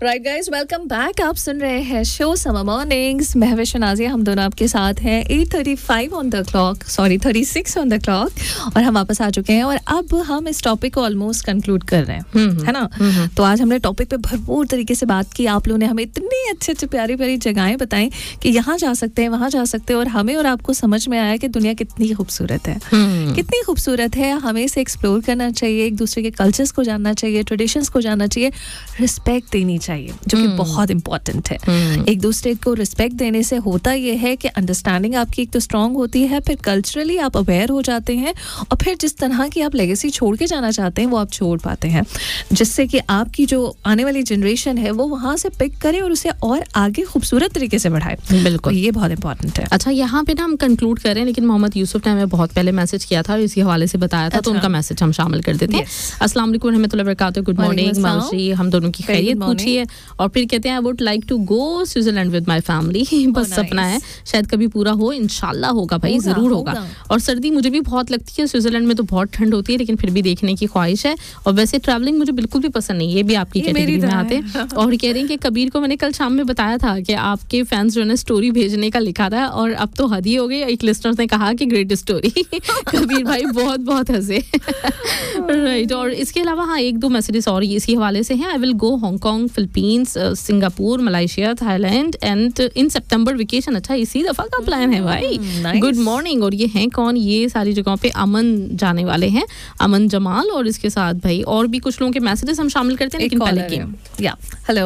Right guys, welcome back. आप सुन रहे हैं show summer mornings. Mahwish Nazia, हम दोनों आपके साथ हैं। 8:35 on the clock, 36 on the clock, और हम वापस आ चुके हैं। और अब हम इस टॉपिक को ऑलमोस्ट कंक्लूड कर रहे हैं, है ना? तो आज हमने टॉपिक पे भरपूर तरीके से बात की। आप लोगों ने हमें इतनी अच्छी प्यारी प्यारी जगहें बताई कि यहाँ जा सकते हैं, वहाँ जा सकते हैं, और हमें और आपको समझ में आया कि दुनिया कितनी खूबसूरत है, कितनी खूबसूरत है। हमें इसे एक्सप्लोर करना चाहिए, एक दूसरे के कल्चर्स को जानना चाहिए, ट्रेडिशंस को जानना चाहिए, रिस्पेक्ट देनी चाहिए, जो कि बहुत इंपॉर्टेंट है। एक दूसरे को रिस्पेक्ट देने से होता यह है कि अंडरस्टैंडिंग आपकी एक तो स्ट्रांग होती है, फिर कल्चरली आप अवेयर हो जाते हैं, और फिर जिस तरह की आप लेगेसी छोड़ के जाना चाहते हैं वो आप छोड़ पाते हैं, जिससे कि आपकी जो आने वाली जनरेशन है वो वहाँ से पिक करे और उसे और आगे खूबसूरत तरीके से बढ़ाए। बिल्कुल, ये बहुत इंपॉर्टेंट है। अच्छा, यहाँ पे ना हम कंक्लूड कर रहे हैं, लेकिन मोहम्मद यूसुफ ने हमें बहुत पहले मैसेज किया था और इसी हवाले से बताया था, तो उनका मैसेज हम शामिल कर देते हैं। अस्सलाम वालेकुम रहमतुल्लाहि व बरकातहू। गुड मॉर्निंग माउसी, हम दोनों की खैरियत पूछी है। और फिर कहते हैं I would like to go Switzerland with my family. बस सपना है, शायद कभी पूरा हो, इंशाल्लाह होगा भाई, जरूर होगा। और सर्दी मुझे भी बहुत लगती है, स्विट्जरलैंड में तो बहुत ठंड होती है, लेकिन फिर भी देखने की ख्वाहिश है। और वैसे ट्रैवलिंग मुझे बिल्कुल भी पसंद नहीं, ये भी आपकी कैटेगरी में आते हैं। और कह रहे हैं कि कबीर को मैंने कल शाम में बताया था कि आपके फैंस जो है स्टोरी भेजने का लिखा था, और अब तो हद ही हो गई। एक लिस्टनर ने कहा कि ग्रेट स्टोरी। कबीर भाई बहुत बहुत हंसे। राइट। और इसके अलावा हाँ, एक दो मैसेजेस और इसी हवाले से हैं। I will go Hong Kong, Philippines, Singapore, Malaysia, Thailand and in September vacation. अच्छा, इसी दफा का प्लान है भाई। Good morning. और ये हैं कौन? ये सारी जगहों पे अमन जाने वाले हैं, अमन जमाल। और इसके साथ भाई और भी कुछ लोगों के मैसेजेस हम शामिल करते हैं, लेकिन पहले गेम। या हेलो,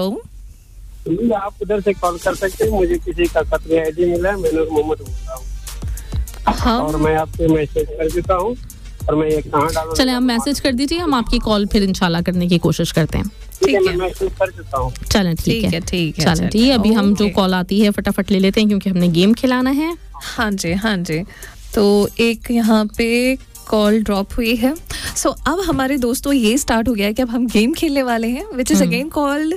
आप उधर से कॉल कर सकते हैं। मुझे किसी का खतरे आईडी मिला है, मैं नूर मोहम्मद बोल रहा हूँ। और मैं आपसे मैसेज कर देता हूँ, और मैं ये कहाँ डालूं? चले, आप मैसेज कर दीजिए, हम आपकी कॉल फिर इंशाल्लाह करने की कोशिश करते हैं। ठीक है, मैं मैसेज कर देता हूँ। चलें, ठीक है। चलें, ठीक है। अभी हम जो कॉल आती है फटाफट ले लेते हैं, क्योंकि हमने गेम खिलाना है। हाँ जी। तो एक यहाँ पे कॉल ड्रॉप हुई है। सो अब हमारे दोस्तों ये स्टार्ट हो गया है कि अब हम गेम खेलने वाले हैं, which is again called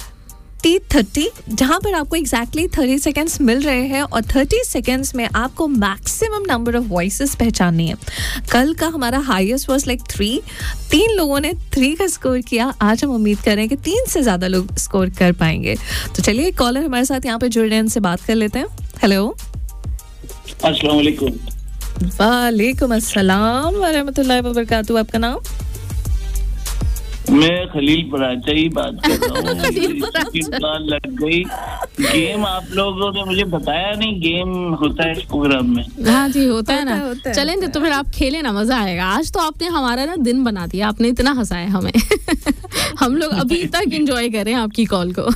T30, जहाँ पर आपको एग्जैक्टली 30 सेकेंड्स मिल रहे हैं, और 30 सेकेंड्स में आपको मैक्सिमम नंबर ऑफ वॉइसेस पहचाननी है। कल का हमारा हाईएस्ट वाज लाइक 3 लोगों ने 3 का स्कोर किया। आज हम उम्मीद कर रहे हैं कि 3 से ज़्यादा लोग स्कोर कर पाएंगे। तो चलिए, कॉलर हमारे साथ यहाँ पे जुड़ रहे हैं, उनसे बात कर लेते हैं। हेलो, अस्सलाम वालेकुम। वालेकुम अस्सलाम व रहमतुल्लाहि व बरकातहू। आपका नाम? मैं खलील पराचा ही बात कर रहा हूँ। लग गई गेम, आप लोगों ने मुझे बताया नहीं गेम होता है इस प्रोग्राम में। हाँ जी, होता है ना। चलें तो फिर आप खेलें ना, मजा आएगा। आज तो आपने हमारा ना दिन बना दिया, आपने इतना हंसाया हमें। हम लोग अभी तक एंजॉय कर रहे हैं आपकी कॉल को।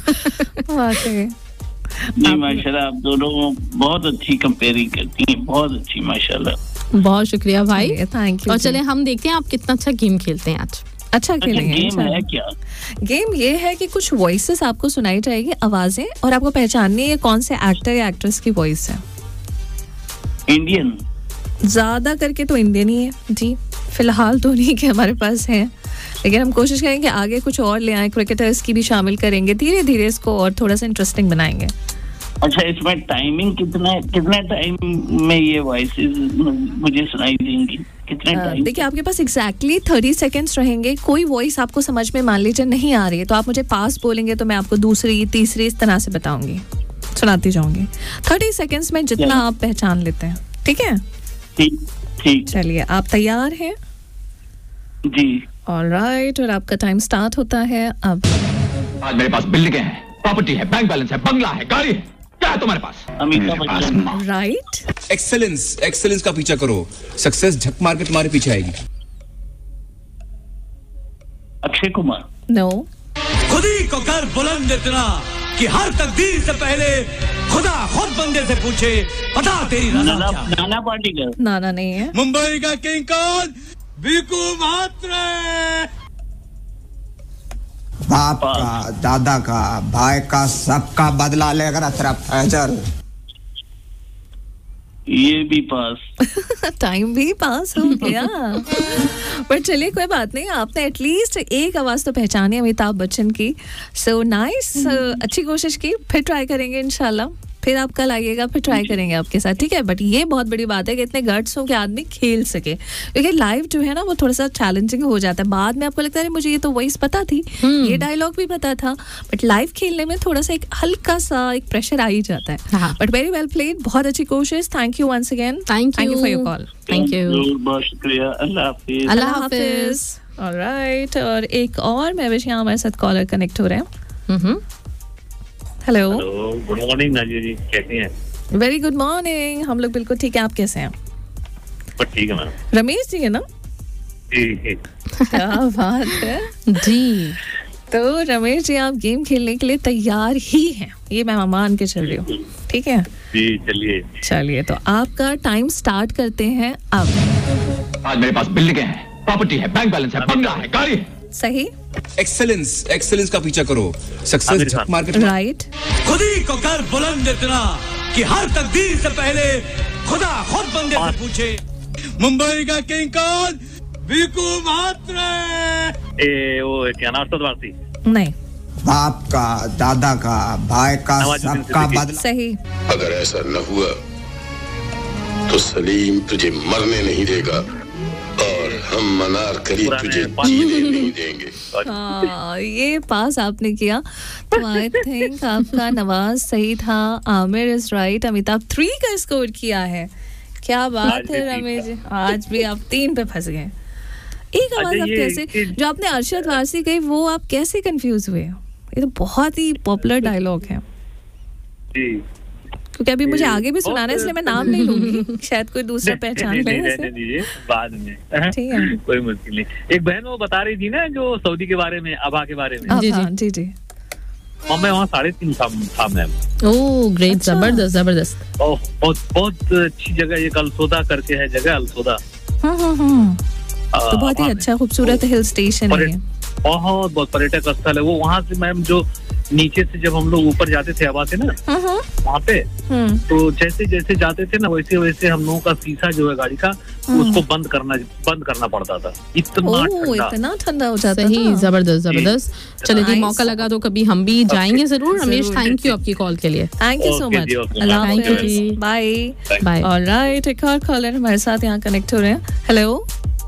नहीं, माशाल्लाह, आप दोनों बहुत अच्छी कंपेयरिंग करती हैं, बहुत अच्छी, माशाल्लाह। बहुत शुक्रिया भाई, थैंक यू। और चले हम देखते हैं आप कितना अच्छा गेम खेलते हैं आज। अच्छा खेलेंगे। गेम है क्या? गेम ये है कि कुछ वॉइसेस आपको सुनाई जाएगी, आवाजें, और आपको पहचाननी है कौन से एक्टर या एक्ट्रेस की वॉइस है। इंडियन? ज्यादा करके तो इंडियन ही है जी, फिलहाल तो नहीं कि हमारे पास है, लेकिन हम कोशिश करेंगे आगे कुछ और ले आए, क्रिकेटर्स की भी शामिल करेंगे, धीरे धीरे इसको और थोड़ा सा इंटरेस्टिंग बनाएंगे। अच्छा, इसमें टाइमिंग कितना टाइम में ये वॉइसेस मुझे सुनाई देंगी? कितने टाइम? देखिए, आपके पास एग्जैक्टली 30 सेकेंड्स रहेंगे। कोई वॉइस आपको समझ में मान लीजिए नहीं आ रही है, तो आप मुझे पास बोलेंगे, तो मैं आपको दूसरी, तीसरी इस तरह से बताऊंगी, सुनाती जाऊंगी। 30 सेकेंड्स में जितना आप पहचान लेते हैं, ठीक है? ठीक। चलिए, आप तैयार हैं? जी। ऑलराइट, और आपका टाइम स्टार्ट होता है अब। आज मेरे पास बिल्डिंगें हैं, प्रॉपर्टी है, बैंक बैलेंस है, बंगला है, गाड़ी है। क्या है तुम्हारे पास? अमिताभ बच्चन। राइट। एक्सेलेंस का पीछा करो, सक्सेस झक मार के तुम्हारे पीछे आएगी। अक्षय कुमार। नो। खुद ही को कर बुलंद इतना कि हर तकदीर से पहले खुदा खुद बंदे से पूछे, बता तेरी रजा क्या? नाना पाटेकर। नाना नहीं है। मुंबई का किंग कौन? वीकू महात्रे। बाप का, दादा का, भाई का, सबका बदला लेकर तेरा फैजल। ये भी पास। टाइम भी पास हो गया। पर चलिए, कोई बात नहीं, आपने एटलीस्ट एक आवाज तो पहचानी अमिताभ बच्चन की। सो नाइस, अच्छी कोशिश की, फिर ट्राई करेंगे इंशाल्लाह। फिर आप कल आइएगा, फिर ट्राई करेंगे आपके साथ, ठीक है? बट ये बहुत बड़ी बात है कि इतने गट्स हो कि आदमी खेल सके, क्योंकि लाइव जो है ना वो थोड़ा सा चैलेंजिंग हो जाता है। बाद में आपको लगता है मुझे ये तो वॉइस पता थी, ये डायलॉग भी पता था, बट लाइव खेलने में थोड़ा सा एक हल्का सा एक प्रेशर आ ही जाता है। बट वेरी वेल प्लेड, बहुत अच्छी कोशिश। Thank you once again, thank you for your call. Thank you, बहुत शुक्रिया। अल्लाह हाफिज। ऑलराइट, और एक और महविश यहाँ हमारे साथ कॉलर कनेक्ट हो रहे हैं। हेलो, गुड मॉर्निंग नाजिया जी, कैसी हैं? वेरी गुड मॉर्निंग, हम लोग बिल्कुल ठीक है, आप कैसे हैं? ठीक है मैम। रमेश जी है ना? जी। क्या बात है जी। तो रमेश जी, आप गेम खेलने के लिए तैयार ही हैं, ये मैं मान के चल रही हूँ, ठीक है? जी चलिए, तो आपका टाइम स्टार्ट करते हैं अब। आज मेरे पास बिल्डिंगें हैं, प्रॉपर्टी है, बैंक बैलेंस है, बंगला है, गाड़ी है। सही। एक्सेलेंस का पीछा करो, सक्सेस झक मार के। राइट। खुद ही को कर बुलंद इतना कि हर तकदीर से पहले खुदा खुद बंदे से पूछे। मुंबई का किंग कौन? वीकू महात्रे। वो क्या नाम वारसी? नहीं। बाप का, दादा का, भाई का, सबका बदला। सही। अगर ऐसा न हुआ तो सलीम तुझे मरने नहीं देगा और हम मनारकली तुझे जीने नहीं देंगे। हाँ, ये पास आपने किया, तो आई थिंक आपका नवाज सही था, आमिर इज राइट, अमिताभ 3 का स्कोर किया है। क्या बात है रमेश जी, आज भी आप 3 पे फंस गए। एक आवाज आप कैसे, जो आपने अरशद वारसी कही वो आप कैसे कंफ्यूज हुए? ये तो बहुत ही पॉपुलर डायलॉग है, क्योंकि अभी मुझे आगे भी सुनाना है, इसलिए मैं नाम नहीं लूंगी, शायद कोई दूसरा पहचान ले बाद में। ठीक है, कोई मुश्किल नहीं। एक बहन वो बता रही थी ना जो सऊदी के बारे में, अबा के बारे में। जी। मैं वहाँ 3.5 था मैम। ओह ग्रेट, जबरदस्त। बहुत अच्छी जगह, ये अलसोदा करके है जगह, अलसोदा। तो बहुत ही अच्छा खूबसूरत हिल स्टेशन है, बहुत पर्यटक स्थल है वो। वहाँ से मैम जो नीचे से जब हम लोग ऊपर जाते थे हवा से ना वहाँ पे, तो जैसे जैसे जाते थे ना वैसे वैसे हम लोगों का शीशा जो है गाड़ी का उसको बंद करना पड़ता था, इतना ठंडा हो जाता था। सही, जबरदस्त। चलिए जी, मौका लगा तो कभी हम भी जाएंगे जरूर। रमेश, थैंक यू आपकी कॉल के लिए। Thank you so much, thank you ji, bye. Alright, एक और कॉलर हमारे साथ यहाँ कनेक्ट हो रहे हैं। हेलो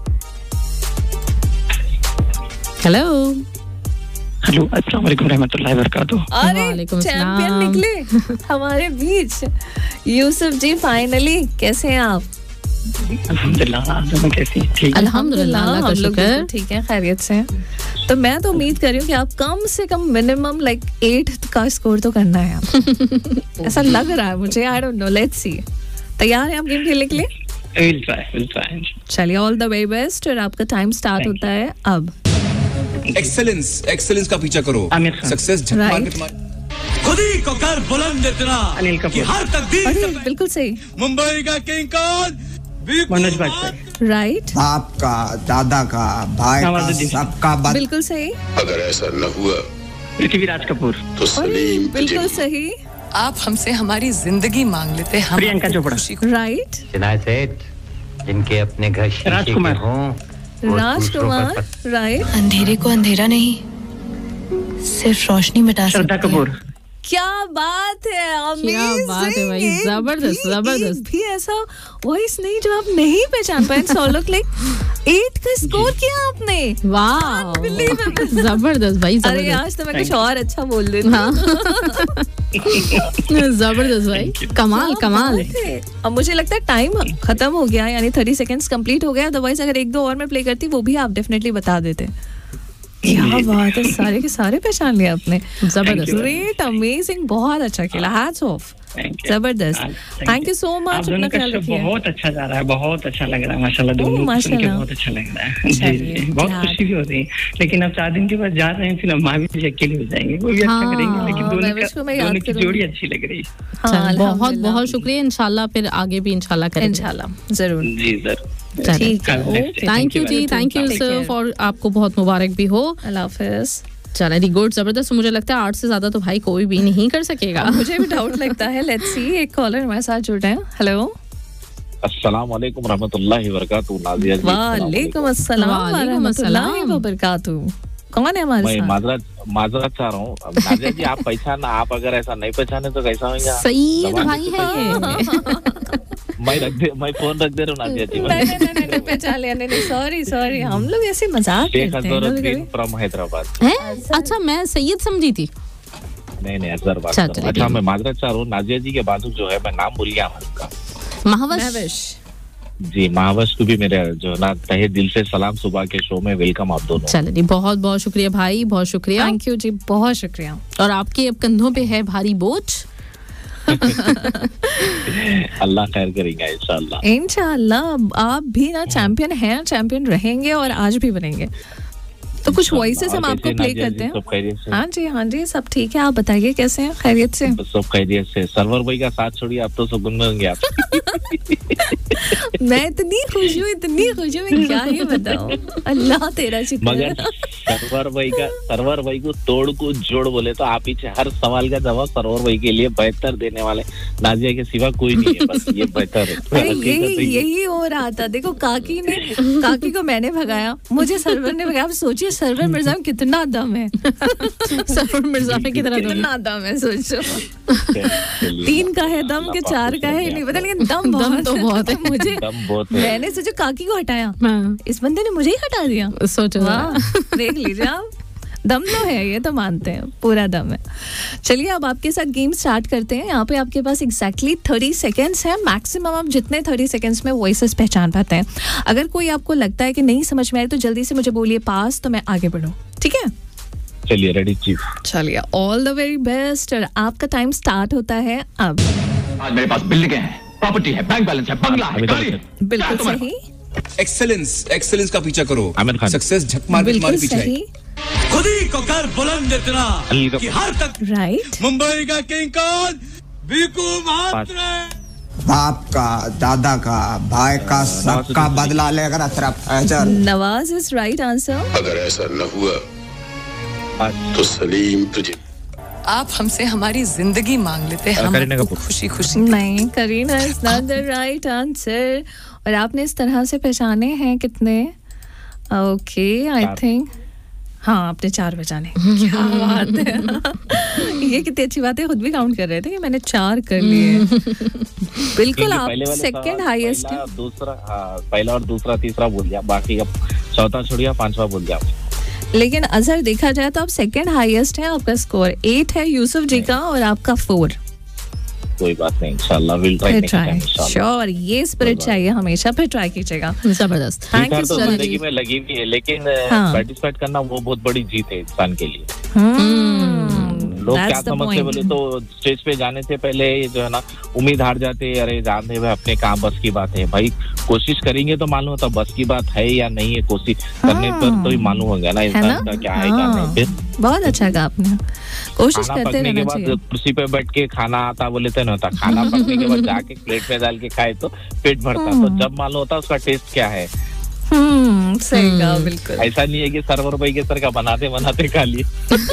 अस्सलाम वालेकुम रहमतुल्लाहि व बरकातुहू। अरे चैंपियन निकले हमारे बीच, यूसुफ जी, फाइनली। कैसे हैं आप? अल्हम्दुलिल्लाह, आप कैसी हैं? ठीक, अल्हम्दुलिल्लाह, अल्लाह का शुक्र, ठीक है, खैरियत से हैं। तो मैं तो उम्मीद कर रही हूँ कि आप कम से कम मिनिमम 8 का स्कोर तो करना है आप। ऐसा लग रहा है मुझे, I don't know, let's see. तैयार हैं आप गेम खेलने के लिए? We'll try. चलिए, ऑल द वे बेस्ट, और आपका टाइम स्टार्ट होता है अब। एक्सेलेंस का पीछा करो, सक्सेस झक मार के। खुद ही को कर बुलंद इतना कि हर तकदीर से बिल्कुल सही। मुंबई का किंग कौन? मनोज भाई। राइट। बाप का, दादा का, भाई का, सबका बदला। बिल्कुल सही। अगर ऐसा न हुआ पृथ्वीराज कपूर तो सलीम बिल्कुल सही। आप हमसे हमारी जिंदगी मांग लेते हैं। प्रियंका चोपड़ा। राइट। जिनके अपने घर राजकुमार। राजकुमार, राइट। अंधेरे को अंधेरा नहीं, सिर्फ रोशनी मिटा सकती है। श्रद्धा कपूर। क्या बात है, क्या बात है भाई, जबरदस्त। भी ऐसा वॉइस नहीं जो आप नहीं पहचान पाए। 8 का स्कोर किया आपने, वाह, जबरदस्त भाई, जबरदस्त। अरे आज तो मैं कुछ और अच्छा बोल देती। जबरदस्त भाई, कमाल। अब मुझे लगता है टाइम खत्म हो गया, यानी 30 सेकंड्स कंप्लीट हो गया। अदरवाइज अगर 1-2 और में प्ले करती वो भी आप डेफिनेटली बता देते। क्या बात है, सारे के सारे पहचान लिया आपने। जबरदस्त, ग्रेट, अमेजिंग, बहुत अच्छा खेला, हैट्स ऑफ, जबरदस्त। Thank you so much. अपना ख्याल रखिए। बहुत अच्छा जा रहा है, बहुत अच्छा लग रहा है, माशाल्लाह। दोनों सुन के बहुत अच्छा लग रहा है। जी, बहुत खुशी भी हो रही है। लेकिन अब 4 दिन के बाद जा रहे हैं, फिर माँ भी अकेले हो जाएंगे, वो भी अच्छा करेंगे। लेकिन दोनों की जोड़ी अच्छी लग रही है। बहुत बहुत शुक्रिया, इंशाल्लाह फिर आगे भी इंशाल्लाह करेंगे, इंशाल्लाह जरूर। जी जरूर। ठीक है, thank you ji, thank you sir, और आपको बहुत मुबारक भी हो। अल्लाह हाफिज़। चलो, गुड, जबरदस्त। मुझे लगता है 8 से ज्यादा तो भाई कोई भी नहीं कर सकेगा। मुझे भी डाउट लगता है। लेट्स सी, एक कॉलर हमारे साथ जुड़ रहे हैं। हेलो, अस्सलाम वालेकुम रहमतुल्लाहि व बरकातुहू। नाज़िया जी, वालेकुम अस्सलाम व रहमतुल्लाहि व बरकातुहू। कौन है हमारे मैं साथ? माजरत चाह रहा हूँ नाजिया जी, आप पहचान, आप अगर ऐसा नहीं पहचाने तो कैसा होगा? सईद भाई है ये। मैं फोन रख दे रहा हूँ नाजिया जी। नहीं पहचान लिया। नहीं सॉरी हम लोग ऐसे मजाक करते हैं। फ्रॉम हैदराबाद। अच्छा मैं सैयद समझी थी। नहीं अजहर बात। अच्छा मैं माजरत चाह रहा हूँ नाजिया जी के बाजू जो है, मैं नाम भूल गया उसका। महावश जी, महावश को भी मेरे जो ना तहे दिल से सलाम, सुबह के शो में वेलकम आप दोनों। चलिए जी, बहुत बहुत शुक्रिया भाई, बहुत शुक्रिया। थैंक यू जी, बहुत शुक्रिया। और आपके अब कंधों पे है भारी बोझ। अल्लाह खैर करेगा इंशाल्लाह। आप भी ना चैंपियन हैं, चैंपियन रहेंगे और आज भी बनेंगे। तो कुछ वॉइसेस हम आपको प्ले करते हैं। हाँ जी सब ठीक है। आप बताइए कैसे हैं? खैरियत से? सब खैरियत से। सरवर भाई का साथ छोड़िए, आप तो सुकून में होंगे आप। मैं इतनी खुश हूँ मैं क्या ही बताऊँ। अल्लाह तेरा शुक्र। मगर सरवर भाई को तोड़ को जोड़ बोले तो आप पीछे हर सवाल का जवाब सरवर भाई के लिए बेहतर देने वाले नाजिया के सिवा कोई नहीं है, बस ये बेहतर है। यही हो रहा था। देखो काकी को मैंने भगाया, मुझे सरवर ने भगाया। आप सोचिए सरवर मिर्जा में कितना दम है। सरवर मिर्जा में कितना दम है सोचो। 3 का है दम के 4 का है नहीं पता, लेकिन दम तो बहुत है मुझे। मैंने सोचा काकी को हटाया, इस बंदे ने मुझे ही हटा दिया। सोचो देख लीजिए आप, दम तो है, ये तो मानते हैं, पूरा दम है। चलिए अब आपके साथ गेम स्टार्ट करते हैं। यहाँ पे आपके पास एग्जैक्टली 30 सेकेंड्स है मैक्सिमम। आप जितने 30 सेकेंड्स में वॉइसेस पहचान पाते हैं। अगर कोई आपको लगता है कि नहीं समझ में आए तो जल्दी से मुझे बोलिए पास, तो मैं आगे बढ़ूँ। ठीक है, चलिए रेडी चीफ। चलिए ऑल द वेरी बेस्ट। और आपका टाइम स्टार्ट होता है अब। आज मेरे पास बिल्डिंग है, प्रॉपर्टी है, बैंक बैलेंस है, बंगला है, गाड़ी है। बिल्कुल सही। एक्सेलेंस का पीछा करो, सक्सेस झक मार के तुम्हारे पीछे है। खुद ही को कर बुलंद इतना कि हर तक। राइट। मुंबई का किंग कौन? विकू महात्रे। बाप का, दादा का, भाई का, सबका बदला लेकर अतरफ। Nawaz is right answer. अगर ऐसा न हुआ तो सलीम तुझे। आप हमसे हमारी जिंदगी मांग लेते, हम खुशी नहीं। Kareena is not the right answer. और आपने इस तरह से पहचाने हैं कितने? ओके आई थिंक हाँ, आपने 4 पहचाने। क्या बात है। ये कितनी अच्छी बात है, खुद भी काउंट कर रहे थे कि मैंने 4 कर लिए। बिल्कुल, आप सेकंड हाईएस्ट है। दूसरा पहला और दूसरा तीसरा भूल गया, बाकी अब चौथा छोड़िया, 5वां भूल गया। लेकिन अजहर देखा जाए तो आप सेकंड हाईएस्ट है। आपका स्कोर 8 है यूसुफ जी का, और आपका 4। कोई बात नहीं, इंशाल्लाह विल ट्राई। श्योर, ये स्पिरिट चाहिए हमेशा, फिर ट्राई कीजिएगा। जबरदस्त। Thank you so much. जिंदगी में लगी भी है, लेकिन पार्टिसिपेट करना वो बहुत बड़ी जीत है इंसान के लिए। लोग क्या समझते बोले तो स्टेज पे जाने से पहले जो है ना उम्मीद हार जाते, अरे जानते भाई अपने काम बस की बात है। भाई कोशिश करेंगे तो मालूम होता बस की बात है या नहीं है। कोशिश करने पर तो ही मालूम होगा ना इंसान का क्या है क्या नहीं। फिर बहुत अच्छा कहा आपने, कोशिश करते रहना चाहिए। के बाद कुर्सी पे बैठ के खाना आता बोले तो नहीं होता, खाना पकने के बाद जाके प्लेट में डाल के खाए तो पेट भरता। तो जब मालूम होता उसका टेस्ट क्या है। सही कहा, बिल्कुल। ऐसा नहीं है कि सरवर भाई के सर का बनाते खा लिए।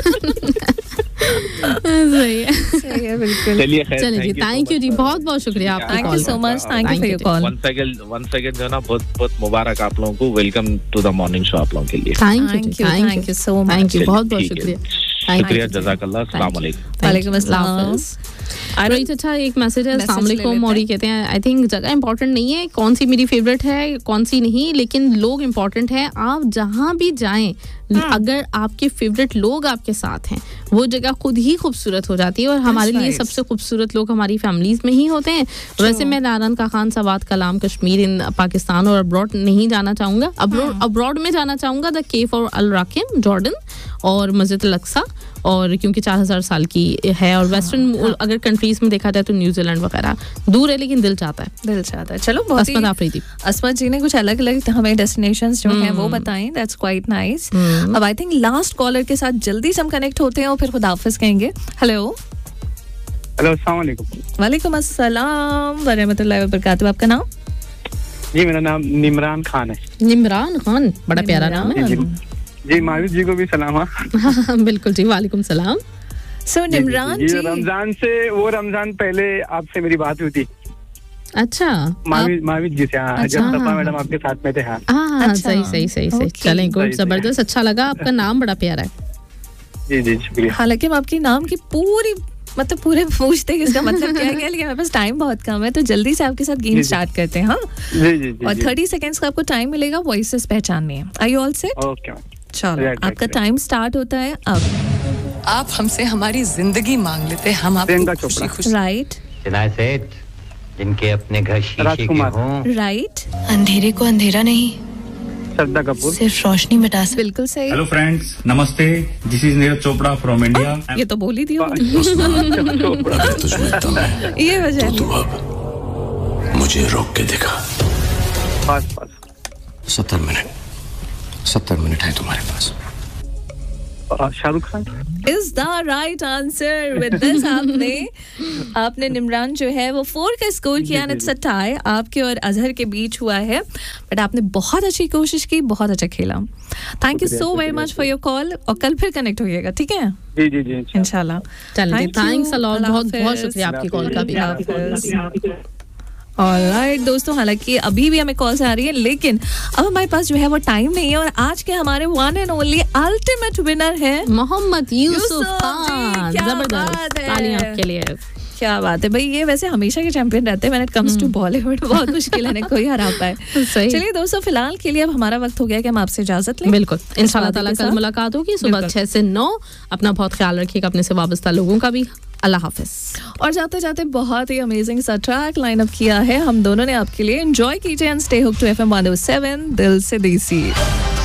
सही है बिल्कुल। चलिए जी, थैंक यू जी, बहुत बहुत शुक्रिया आपका। Thank you so much, thank you for your call. One second जो है ना, बहुत मुबारक आप लोगों को। Welcome to the morning show आप लोगों के लिए। Thank you so much. Thank you, बहुत बहुत शुक्रिया। शुक्रिया, जज़ाकल्लाह। अस्सलाम वालेकुम। वालेकुम अस्सलाम। राइट, अच्छा एक मैसेज है, अस्सलाम वालेकुम। और ये कहते हैं आई थिंक जगह इंपॉर्टेंट नहीं है, कौन सी मेरी फेवरेट है कौन सी नहीं, लेकिन लोग इंपॉर्टेंट है। आप जहाँ भी जाएं, अगर आपके फेवरेट लोग आपके साथ हैं, वो जगह खुद ही खूबसूरत हो जाती है। और हमारे लिए सबसे खूबसूरत लोग हमारी फैमिलीज में ही होते हैं। वैसे मैं नारायण का खान सवाद कलाम कश्मीर इन पाकिस्तान और अब्रॉड नहीं जाना चाहूँगा, अब्रॉड में जाना चाहूँगा द केव और अल राकिम जॉर्डन और मस्जिद अल अक्सा, और क्योंकि 4000 साल की है। और वेस्टर्न अगर कंट्रीज में देखा जाए तो न्यूजीलैंड वगैरह दूर है, लेकिन दिल चाहता है। चलो, असमत आफरीदी, असमत जी ने कुछ अलग अलग हमें डेस्टिनेशंस जो हैं वो बताएं। That's quite nice. अब आई थिंक लास्ट कॉलर के साथ जल्दी से हम कनेक्ट होते हैं और फिर खुदा हाफिज कहेंगे। हेलो अस्सलाम वालेकुम। वालेकुम अस्सलाम व रहमतुल्लाहि व बरकातहू। आपका नाम? जी मेरा नाम निमरान खान है। निमरान खान, बड़ा प्यारा नाम है। जी माविद जी को भी सलाम। हाँ बिल्कुल जी, वालेकुम सलाम। सो निमरान जी, रमजान से वो रमजान पहले आपसे मेरी बात हुई थी। अच्छा, महावीर जी से। हाँ, जब सपा मैडम आपके साथ में थे। हाँ हाँ, सही। चलें, गुड, जबरदस्त, अच्छा लगा। आपका नाम बड़ा प्यारा है। जी शुक्रिया। हालांकि हम आपके नाम की पूरे पूछते हैं इसका मतलब क्या है, लेकिन हमारे पास टाइम बहुत कम है, तो जल्दी से आपके साथ गेम स्टार्ट करते हैं। हाँ जी। और 30 सेकेंड्स का आपको टाइम मिलेगा वॉइसेस पहचानने हैं। Are you all set? Okay, चलो आपका टाइम स्टार्ट होता है अब। आप हमसे हमारी जिंदगी मांग लेते, हम आपको खुशी। राइट। सेठ जिनके अपने घर शीशे के हों। राइट। अंधेरे को अंधेरा नहीं, श्रद्धा कपूर सिर्फ रोशनी मिटा सकती। बिल्कुल सही। हेलो फ्रेंड्स, नमस्ते, this is Neeraj Chopra from India. ये तो बोल ही दिया। ये वजह है। तू अब मुझे रोक के दिखा। 70 मिनट है तुम्हारे पास। Shahrukh Khan is the right answer. With this आपने निमरान जो है वो 4 का स्कोर किया। इट्स अ टाई आपके और अजहर के बीच हुआ है, बट आपने बहुत अच्छी कोशिश की, बहुत अच्छा खेला। Thank you so very much for your call, और कल फिर कनेक्ट होइएगा, ठीक है? जी इंशाल्लाह। चलिए, थैंक्स अ लॉट, बहुत शुक्रिया आपकी कॉल का भी। ऑलराइट दोस्तों, हालांकि अभी भी हमें कॉल्स आ रही है, लेकिन अब हमारे पास जो है वो टाइम नहीं है, और आज के हमारे one and only ultimate winner है मोहम्मद यूसुफ खान। जबरदस्त, तालियां आपके लिए। क्या बात है भाई, ये वैसे हमेशा के चैंपियन रहते हैं। When it comes to Bollywood बहुत मुश्किल है, कोई हरा पाए। चलिए दोस्तों, फिलहाल के लिए अब हमारा वक्त हो गया कि हम आपसे इजाजत लें। बिल्कुल, इंशाल्लाह ताला कल मुलाकात होगी सुबह 6 से 9। अपना बहुत ख्याल रखिएगा, अपने से वाबस्ता लोगों का भी। अल्लाह हाफिज। और जाते जाते बहुत ही अमेजिंग सा ट्रैक लाइन अप किया है हम दोनों ने आपके लिए। एंजॉय कीजिए and stay hook to FM 107 दिल से देसी।